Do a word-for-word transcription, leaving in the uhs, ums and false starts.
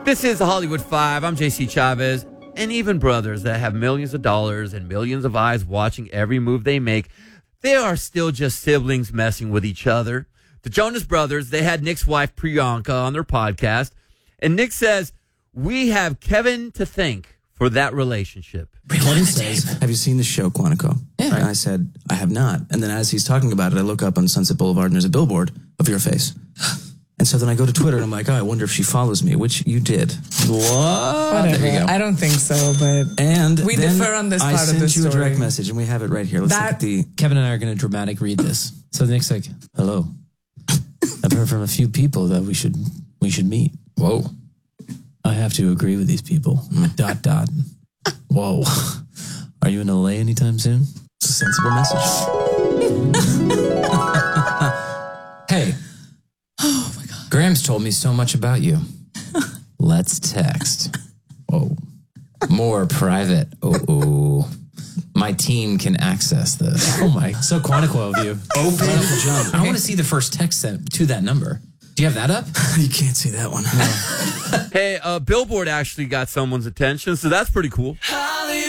This is the Hollywood Five. I'm J C Chavez. And even brothers that have millions of dollars and millions of eyes watching every move they make, they are still just siblings messing with each other. The Jonas Brothers, they had Nick's wife Priyanka on their podcast. And Nick says, we have Kevin to thank for that relationship. What he says, Have you seen the show, Quantico? Yeah. And I said, I have not. And then as he's talking about it, I look up on Sunset Boulevard and there's a billboard of your face. And so then I go to Twitter and I'm like, oh, I wonder if she follows me, which you did. what? Whatever. There you go. I don't think so, but And we then differ on this I part of the sent you a story. direct message and we have it right here. Let's That- look at the... Kevin and I are going to dramatic read this. So Nick's like, hello. I've heard from a few people that we should we should meet. Whoa. I have to agree with these people. Dot, dot. Whoa. Are you in L A anytime soon? It's a sensible message. Hey. Oh my God. Graham's told me so much about you. Let's text. Whoa. More private. Oh, my team can access this. Oh my. So Quantico of you. Open jump. I want to see the first text sent to that number. Do you have that up? You can't see that one. Hey, uh, Billboard actually got someone's attention, so that's pretty cool.